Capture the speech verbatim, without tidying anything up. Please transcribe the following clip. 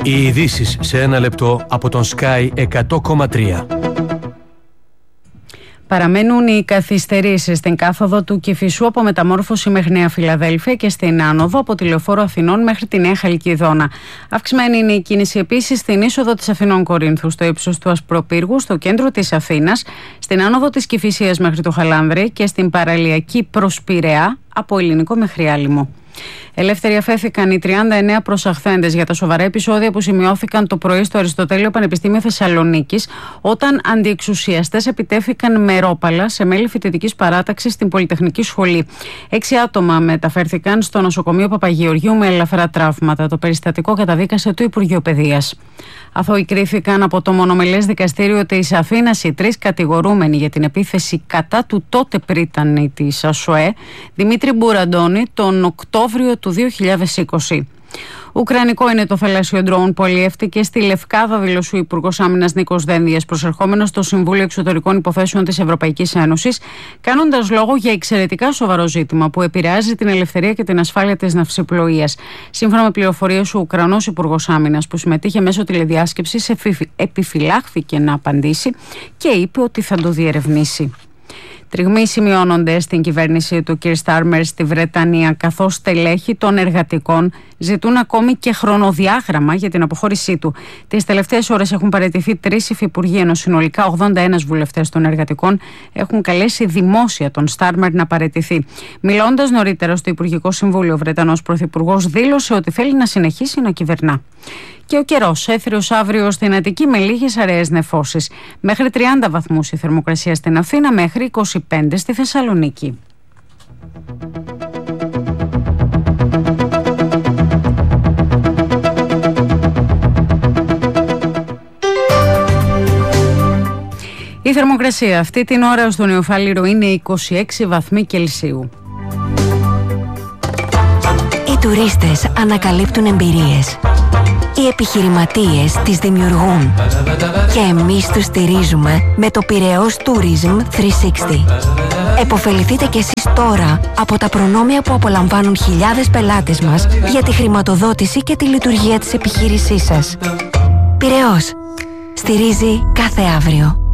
Οι ειδήσεις σε ένα λεπτό από τον Sky εκατό κόμμα τρία. Παραμένουν οι καθυστερήσεις στην κάθοδο του Κηφισού από Μεταμόρφωση μέχρι Νέα Φιλαδέλφια και στην άνοδο από τη Λεωφόρο Αθηνών μέχρι τη Νέα Χαλκιδόνα. Αυξημένη είναι η κίνηση επίσης στην είσοδο της Αθηνών Κορίνθου, στο ύψος του Ασπροπύργου, στο κέντρο της Αθήνας, στην άνοδο της Κηφισίας μέχρι το Χαλάνδρη και στην παραλιακή προς Πειραιά από Ελληνικό μέχρι Άλυμο. Ελεύθεροι αφέθηκαν οι τριάντα εννέα προσαχθέντες για τα σοβαρά επεισόδια που σημειώθηκαν το πρωί στο Αριστοτέλειο Πανεπιστήμιο Θεσσαλονίκης, όταν αντιεξουσιαστές επιτέθηκαν με ρόπαλα σε μέλη φοιτητικής παράταξης στην Πολυτεχνική Σχολή. Έξι άτομα μεταφέρθηκαν στο νοσοκομείο Παπαγεωργίου με ελαφρά τραύματα. Το περιστατικό καταδίκασε το Υπουργείο Παιδείας. Αθώοι κρίθηκαν από το μονομελές δικαστήριο της Αθήνας οι τρεις κατηγορούμενοι για την επίθεση κατά του τότε πρίτανη της ΑΣΟΕ, Δημήτρη Μπουραντώνη, τον Οκτώβριο του δύο χιλιάδες είκοσι. Ουκρανικό είναι το θαλάσσιο ντρόουν που αλλιεύτηκε στη Λευκάδα, δήλωσε ο Υπουργός Άμυνας Νίκος Δένδιας, προσερχόμενος στο Συμβούλιο Εξωτερικών Υποθέσεων της Ευρωπαϊκής Ένωσης, κάνοντας λόγο για εξαιρετικά σοβαρό ζήτημα που επηρεάζει την ελευθερία και την ασφάλεια της ναυσιπλοείας. Σύμφωνα με πληροφορίες, ο Ουκρανός Υπουργός Άμυνας, που συμμετείχε μέσω τηλεδιάσκεψης, επιφυλάχθηκε να απαντήσει και είπε ότι θα το διερευνήσει. Τριγμοί σημειώνονται στην κυβέρνηση του κ. Στάρμερ στη Βρετανία, καθώς στελέχη των εργατικών ζητούν ακόμη και χρονοδιάγραμμα για την αποχώρησή του. Τις τελευταίες ώρες έχουν παραιτηθεί τρεις υφυπουργοί, ενώ συνολικά ογδόντα ένα βουλευτές των εργατικών έχουν καλέσει δημόσια τον Στάρμερ να παραιτηθεί. Μιλώντας νωρίτερα στο Υπουργικό Συμβούλιο, ο Βρετανός Πρωθυπουργός δήλωσε ότι θέλει να συνεχίσει να κυβερνά. Και ο καιρός, έθριος αύριο στην Αττική με λίγες αραιές νεφώσεις. Μέχρι τριάντα βαθμούς η θερμοκρασία στην Αθήνα, μέχρι είκοσι πέντε στη Θεσσαλονίκη. Η θερμοκρασία αυτή την ώρα στο Νεοφάλιρο είναι είκοσι έξι βαθμοί Κελσίου. Οι τουρίστες ανακαλύπτουν εμπειρίες. Οι επιχειρηματίες τις δημιουργούν. Και εμείς τους στηρίζουμε με το Πειραιώς Tourism τριακόσια εξήντα. Εποφεληθείτε κι εσείς τώρα από τα προνόμια που απολαμβάνουν χιλιάδες πελάτες μας για τη χρηματοδότηση και τη λειτουργία της επιχείρησής σας. Πειραιώς. Στηρίζει κάθε αύριο.